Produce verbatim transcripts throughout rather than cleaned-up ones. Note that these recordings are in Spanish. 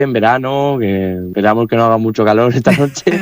en verano, que esperamos que no haga mucho calor esta noche.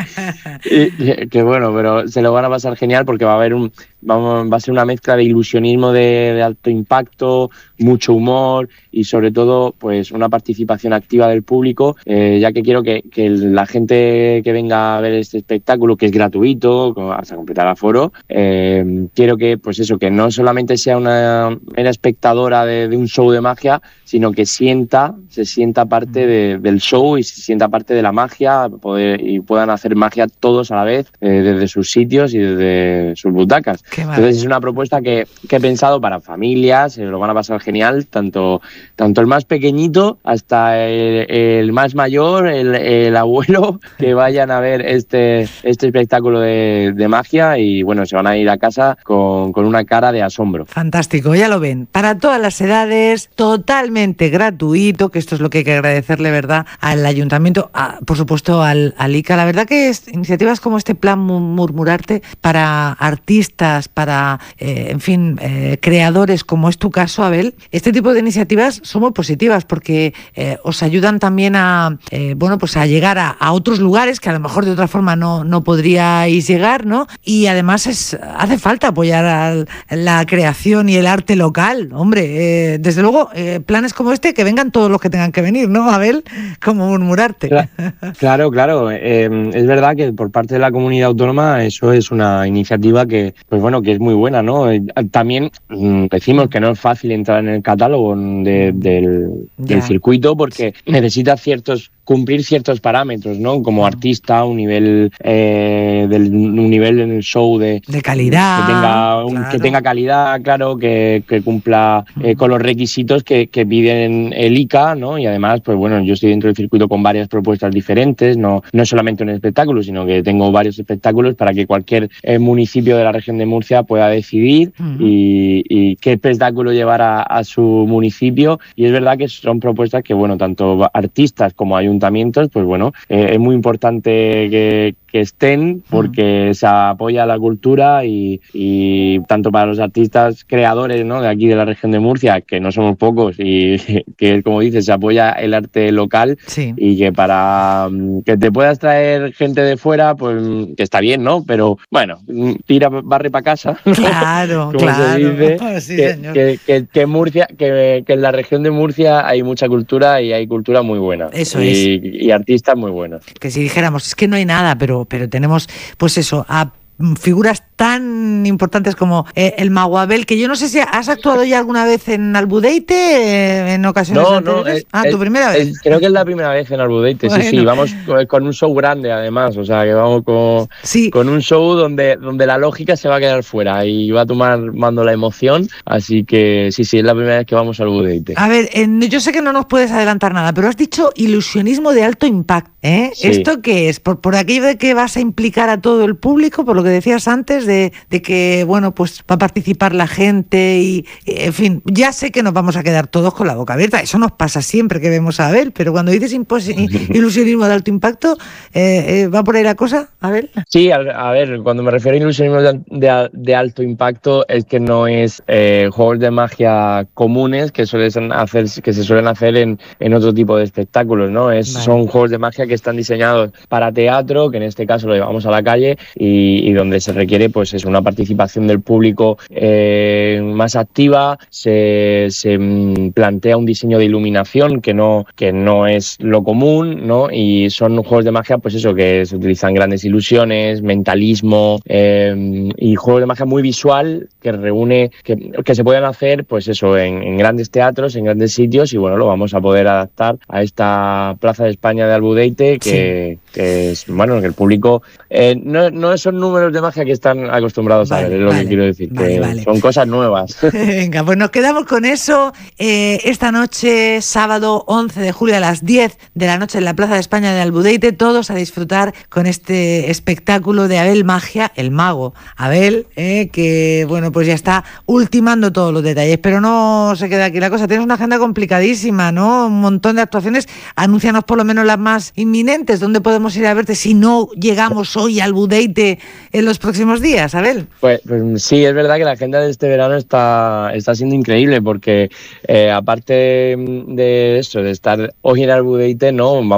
y, que bueno, pero se lo van a pasar genial porque va a haber un, vamos, va a ser una mezcla de ilusionismo de, de alto impacto, mucho humor y sobre todo pues una participación activa del público, eh, ya que quiero que, que la gente que venga a ver este espectáculo, que es gratuito hasta completar aforo, eh, quiero que pues eso, que no solamente sea una mera espectadora de, de un show de magia, sino que sienta, se sienta parte de, del show y se sienta parte de la magia, poder, y puedan hacer magia todos a la vez, eh, desde sus sitios y desde sus butacas. Entonces es una propuesta que, que he pensado para familias, se lo van a pasar genial, tanto, tanto el más pequeñito hasta el, el más mayor, el, el abuelo, que vayan a ver este, este espectáculo de, de magia y bueno, se van a ir a casa con, con una cara de asombro. Fantástico, ya lo ven, para todas las edades, totalmente gratuito, que esto es lo que hay que agradecerle, ¿verdad?, al Ayuntamiento, a, por supuesto al, al I C A. La verdad que es, iniciativas como este Plan Murmurarte para artistas, para, eh, en fin, eh, creadores, como es tu caso, Abel, este tipo de iniciativas son muy positivas porque eh, os ayudan también a, eh, bueno, pues a llegar a, a otros lugares que a lo mejor de otra forma no, no podríais llegar, ¿no? Y además es, hace falta apoyar a la creación y el arte local, hombre, eh, desde luego, eh, planes como este, que vengan todos los que tengan que venir, ¿no, Abel? Como Murmurarte. Claro, claro, eh, es verdad que por parte de la comunidad autónoma eso es una iniciativa que, pues bueno, que es muy buena, ¿no? También mmm, decimos que no es fácil entrar en el catálogo de, del, del circuito porque necesita ciertos cumplir ciertos parámetros, ¿no? Como artista, un nivel eh, del, un nivel en el show de, de calidad, que tenga, un, claro. que tenga calidad, claro, que, que cumpla eh, con los requisitos que, que piden el I C A, ¿no? Y además, pues bueno, yo estoy dentro del circuito con varias propuestas diferentes, no, no solamente un espectáculo, sino que tengo varios espectáculos para que cualquier eh, municipio de la región de Murcia pueda decidir uh-huh. y, y qué espectáculo llevar a, a su municipio. Y es verdad que son propuestas que, bueno, tanto artistas como ayuntamientos, pues bueno, eh, es muy importante que, que estén porque se apoya la cultura y, y tanto para los artistas creadores, ¿no?, de aquí de la región de Murcia, que no somos pocos y que, como dices, se apoya el arte local sí. y que para que te puedas traer gente de fuera, pues que está bien, ¿no? Pero bueno, tira, barre para casa. Claro, como claro. se dice, Sí, que, señor. Que, que, que, Murcia, que, que en la región de Murcia hay mucha cultura y hay cultura muy buena. Eso y, es. Y artistas muy buenos. Que si dijéramos, es que no hay nada, pero, pero tenemos, pues eso, a figuras tan importantes como eh, el Mago Abel, que yo no sé si has actuado ya alguna vez en Albudeite eh, en ocasiones no, anteriores. No, ah, es, tu primera vez. Es, creo que es la primera vez en Albudeite, bueno. sí, sí, vamos con, con un show grande además, o sea, que vamos con, sí. con un show donde, donde la lógica se va a quedar fuera y va a tomar mando la emoción, así que sí, sí, es la primera vez que vamos a Albudeite. A ver, eh, yo sé que no nos puedes adelantar nada, pero has dicho ilusionismo de alto impacto, ¿eh? Sí. ¿Esto qué es? ¿Por, por aquello de que vas a implicar a todo el público, por lo que decías antes, de, de que, bueno, pues va a participar la gente y, en fin, ya sé que nos vamos a quedar todos con la boca abierta, eso nos pasa siempre que vemos a Abel, pero cuando dices impos- ilusionismo de alto impacto, eh, eh, ¿va por ahí la cosa, Abel? Sí, a, a ver, cuando me refiero a ilusionismo de, de, de alto impacto es que no es eh, juegos de magia comunes que, suelen hacer, que se suelen hacer en, en otro tipo de espectáculos, ¿no? Es, vale. Son juegos de magia que están diseñados para teatro, que en este caso lo llevamos a la calle y, y donde se requiere pues es una participación del público eh, más activa, se, se plantea un diseño de iluminación que no, que no es lo común, ¿no? Y son juegos de magia, pues eso, que se utilizan grandes ilusiones, mentalismo eh, y juegos de magia muy visual que reúne, que, que se pueden hacer, pues eso, en, en grandes teatros, en grandes sitios y bueno, lo vamos a poder adaptar a esta Plaza de España de Albudeite que, sí. que es, bueno, que el público eh, no, no son números de magia que están acostumbrados vale, a ver, es lo vale, que quiero decir, vale, que vale. son cosas nuevas. Venga, pues nos quedamos con eso eh, esta noche, sábado once de julio a las diez de la noche en la Plaza de España de Albudeite, todos a disfrutar con este espectáculo de Abel Magia, el mago Abel, eh, que bueno, pues ya está ultimando todos los detalles, pero no se queda aquí la cosa, tienes una agenda complicadísima, ¿no? Un montón de actuaciones, anúncianos por lo menos las más inminentes, ¿dónde podemos podemos ir a verte si no llegamos hoy al Budeite en los próximos días, Abel? Pues, pues sí, es verdad que la agenda de este verano está, está siendo increíble porque eh, aparte de eso, de estar hoy en el Budeite, no, vamos